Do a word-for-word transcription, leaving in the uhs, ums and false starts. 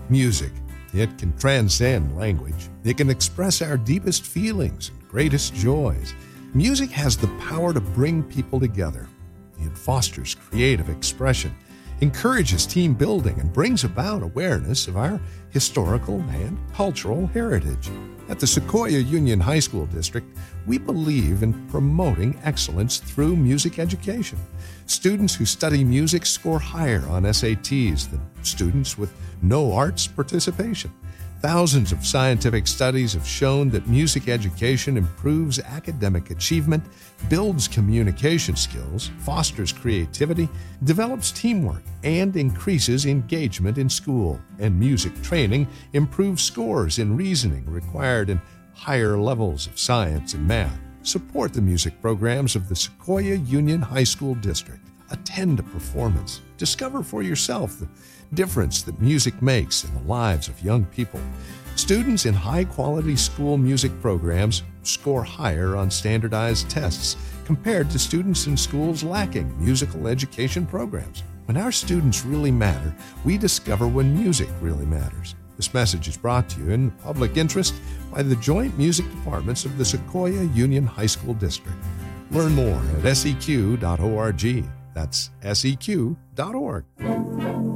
Music, it can transcend language. It can express our deepest feelings and greatest joys. Music has the power to bring people together. It fosters creative expression, encourages team building, and brings about awareness of our historical and cultural heritage. At the Sequoia Union High School District, we believe in promoting excellence through music education. Students who study music score higher on S A Ts than students with no arts participation. Thousands of scientific studies have shown that music education improves academic achievement, builds communication skills, fosters creativity, develops teamwork, and increases engagement in school. And music training improves scores in reasoning required in higher levels of science and math. Support the music programs of the Sequoia Union High School District. Attend a performance. Discover for yourself the difference that music makes in the lives of young people. Students in high-quality school music programs score higher on standardized tests compared to students in schools lacking musical education programs. When our students really matter, we discover when music really matters. This message is brought to you in the public interest by the Joint Music Departments of the Sequoia Union High School District. Learn more at S E Q dot org. That's S E Q dot org.